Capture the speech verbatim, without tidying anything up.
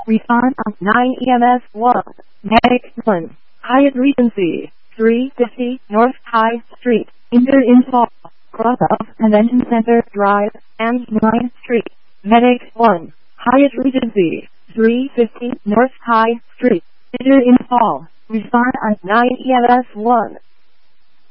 Respond on nine E M S one. Medic one. Hyatt Regency, three fifty North High Street, Inter Install, Cross of Convention Center Drive, and ninth Street. Medic one. Hyatt Regency, three fifty North High Street, Inter Install. Respond on nine E M S one.